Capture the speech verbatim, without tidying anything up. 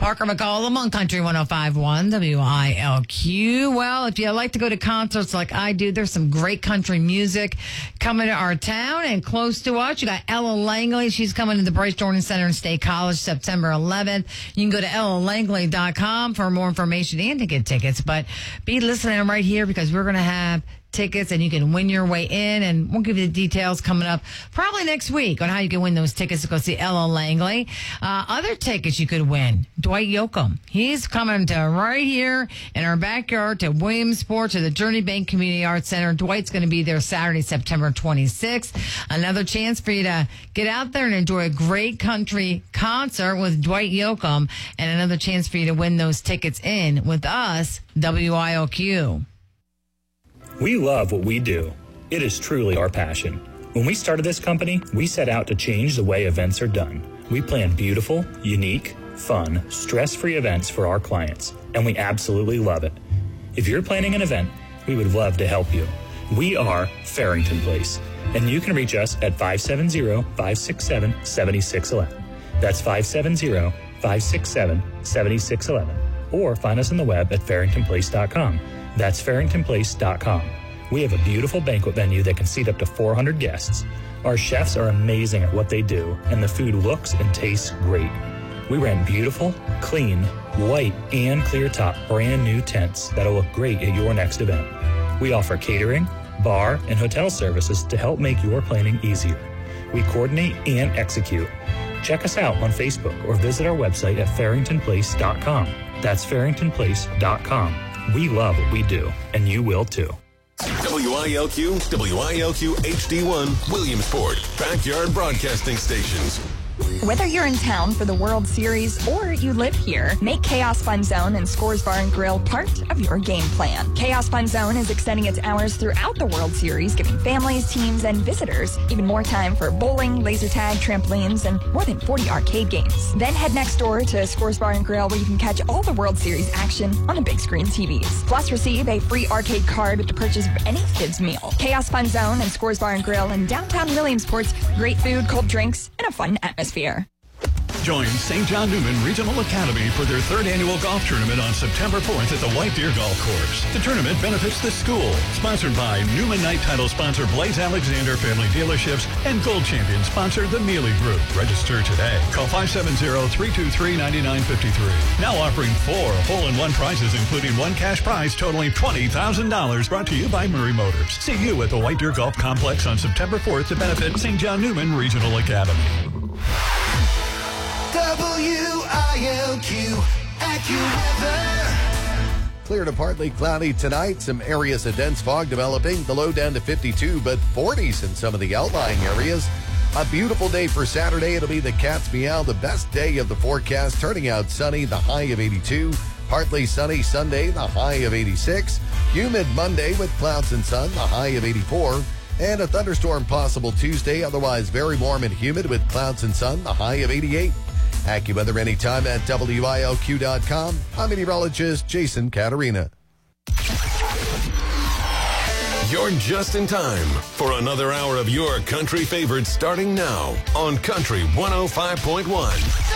Parker McCollum on Country one oh five point one W I L Q. Well, if you like to go to concerts like I do, there's some great country music coming to our town and close to us. You got Ella Langley. She's coming to the Bryce Jordan Center in State College September eleventh. You can go to ella langley dot com for more information and to get tickets. But be listening right here because we're going to have tickets and you can win your way in, and we'll give you the details coming up probably next week on how you can win those tickets to go see Ella Langley. Uh, other tickets you could win, Dwight Yoakam. He's coming to right here in our backyard to Williamsport to the Journey Bank Community Arts Center. Dwight's going to be there Saturday, September twenty-sixth. Another chance for you to get out there and enjoy a great country concert with Dwight Yoakam, and another chance for you to win those tickets in with us, W I L Q. We love what we do. It is truly our passion. When we started this company, we set out to change the way events are done. We plan beautiful, unique, fun, stress-free events for our clients, and we absolutely love it. If you're planning an event, we would love to help you. We are Farrington Place, and you can reach us at five seven zero, five six seven, seven six one one. That's five seven zero, five six seven, seven six one one. Or find us on the web at farrington place dot com. That's farrington place dot com. We have a beautiful banquet venue that can seat up to four hundred guests. Our chefs are amazing at what they do, and the food looks and tastes great. We rent beautiful, clean, white, and clear top brand new tents that'll look great at your next event. We offer catering, bar, and hotel services to help make your planning easier. We coordinate and execute. Check us out on Facebook or visit our website at farrington place dot com. That's farrington place dot com. We love what we do, and you will too. W I L Q, W I L Q H D one, Williamsport, backyard broadcasting stations. Whether you're in town for the World Series or you live here, make Chaos Fun Zone and Scores Bar and Grill part of your game plan. Chaos Fun Zone is extending its hours throughout the World Series, giving families, teams, and visitors even more time for bowling, laser tag, trampolines, and more than forty arcade games. Then head next door to Scores Bar and Grill, where you can catch all the World Series action on the big screen T Vs. Plus, receive a free arcade card with the purchase of any kids' meal. Chaos Fun Zone and Scores Bar and Grill in downtown Williamsport's great food, cold drinks, and a fun atmosphere. Join Saint John Newman Regional Academy for their third annual golf tournament on September fourth at the White Deer Golf Course. The tournament benefits the school. Sponsored by Newman Knight title sponsor Blaze Alexander Family Dealerships and Gold Champion sponsor the Mealy Group. Register today. Call five seven zero, three two three, nine nine five three. Now offering four hole-in-one prizes, including one cash prize totaling twenty thousand dollars. Brought to you by Murray Motors. See you at the White Deer Golf Complex on September fourth to benefit Saint John Newman Regional Academy. W I L Q AccuWeather. Clear to partly cloudy tonight. Some areas of dense fog developing. The low down to fifty-two, but forties in some of the outlying areas. A beautiful day for Saturday. It'll be the cat's meow, the best day of the forecast. Turning out sunny, the high of eighty-two. Partly sunny Sunday, the high of eighty-six. Humid Monday with clouds and sun, the high of eighty-four. And a thunderstorm possible Tuesday, otherwise very warm and humid with clouds and sun, the high of eighty-eight. AccuWeather anytime at W I L Q dot com. I'm meteorologist Jason Caterina. You're just in time for another hour of your country favorites starting now on Country one oh five point one.